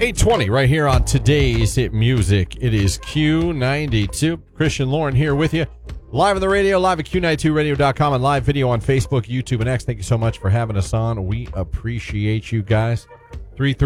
8:20 right here on today's hit music. It is Q92. Christian Lauren here with you. Live on the radio, live at Q92radio.com, and live video on Facebook, YouTube, and X. Thank you so much for having us on. We appreciate you guys. 3